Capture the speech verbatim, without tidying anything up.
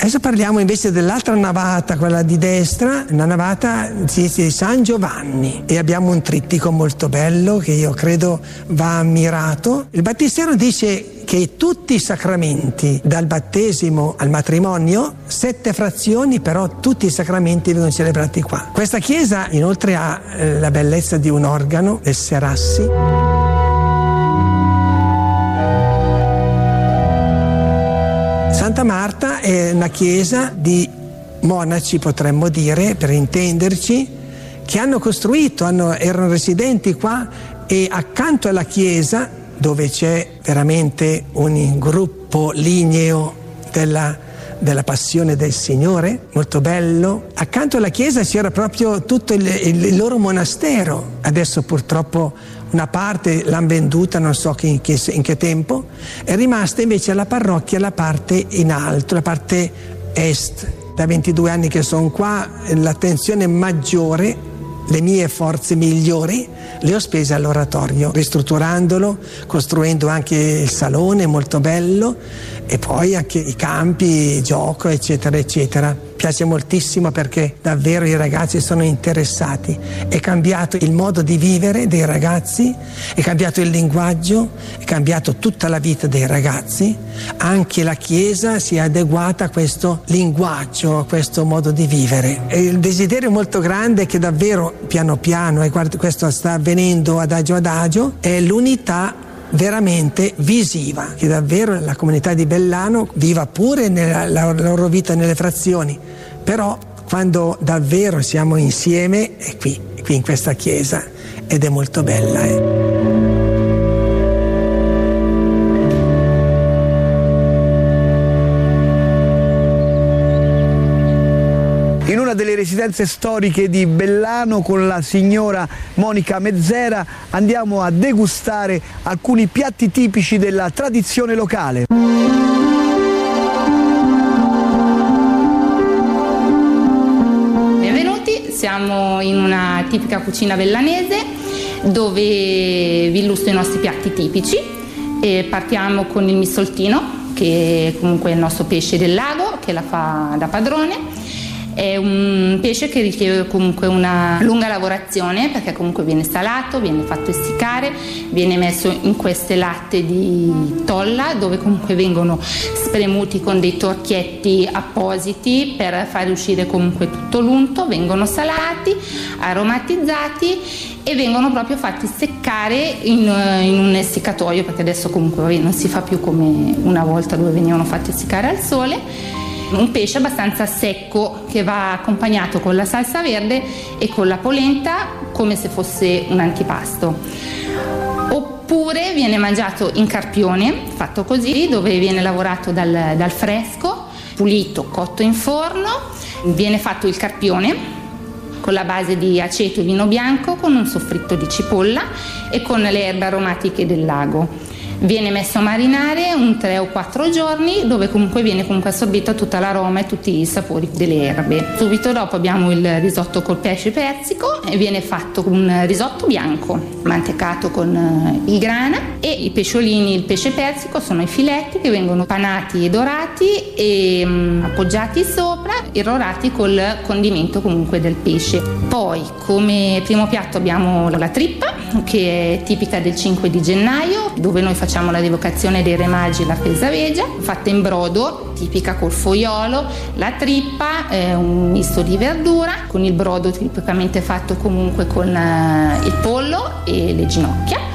Adesso parliamo invece dell'altra navata, quella di destra, la navata di San Giovanni, e abbiamo un trittico molto bello che io credo va ammirato. Il battistero dice che tutti i sacramenti, dal battesimo al matrimonio, sette frazioni, però tutti i sacramenti vengono celebrati qua. Questa chiesa inoltre ha eh, la bellezza di un organo del Serassi. Santa Marta è una chiesa di monaci, potremmo dire, per intenderci, che hanno costruito, hanno, erano residenti qua, e accanto alla chiesa, dove c'è veramente un gruppo ligneo della, della passione del Signore, molto bello, accanto alla chiesa c'era proprio tutto il, il loro monastero. Adesso purtroppo una parte l'hanno venduta, non so in che, in che tempo, è rimasta invece la parrocchia, la parte in alto, la parte est. Da ventidue anni che sono qua, l'attenzione maggiore, le mie forze migliori le ho spese all'oratorio, ristrutturandolo, costruendo anche il salone molto bello, e poi anche i campi, gioco, eccetera eccetera. Piace moltissimo perché davvero i ragazzi sono interessati. È cambiato il modo di vivere dei ragazzi, è cambiato il linguaggio, è cambiato tutta la vita dei ragazzi. Anche la Chiesa si è adeguata a questo linguaggio, a questo modo di vivere. E il desiderio molto grande che davvero piano piano, e guarda, questo sta avvenendo adagio adagio, è l'unità veramente visiva, che davvero la comunità di Bellano viva pure nella la loro vita nelle frazioni, però quando davvero siamo insieme è qui, è qui in questa chiesa, ed è molto bella. Eh. In una delle residenze storiche di Bellano, con la signora Monica Mezzera, andiamo a degustare alcuni piatti tipici della tradizione locale. Benvenuti, siamo in una tipica cucina bellanese dove vi illustro i nostri piatti tipici. E partiamo con il missoltino, che è comunque il nostro pesce del lago, che la fa da padrone. È un pesce che richiede comunque una lunga lavorazione, perché comunque viene salato, viene fatto essiccare, viene messo in queste latte di tolla, dove comunque vengono spremuti con dei torchietti appositi per far uscire comunque tutto l'unto, vengono salati, aromatizzati e vengono proprio fatti seccare in, in un essiccatoio, perché adesso comunque non si fa più come una volta dove venivano fatti essiccare al sole. Un pesce abbastanza secco che va accompagnato con la salsa verde e con la polenta, come se fosse un antipasto. Oppure viene mangiato in carpione, fatto così, dove viene lavorato dal, dal fresco, pulito, cotto in forno. Viene fatto il carpione con la base di aceto e vino bianco, con un soffritto di cipolla e con le erbe aromatiche del lago. Viene messo a marinare un tre o quattro giorni, dove comunque viene comunque assorbito tutta l'aroma e tutti i sapori delle erbe. Subito dopo abbiamo il risotto col pesce persico, e viene fatto un risotto bianco mantecato con il grana, e i pesciolini, il pesce persico, sono i filetti che vengono panati e dorati e um, appoggiati sopra, irrorati col condimento comunque del pesce. Poi come primo piatto abbiamo la trippa, che è tipica del cinque di gennaio, dove noi facciamo la rievocazione dei Re Magi e la Pesavegia, fatta in brodo, tipica col foiolo. La trippa è un misto di verdura, con il brodo tipicamente fatto comunque con il pollo e le ginocchia.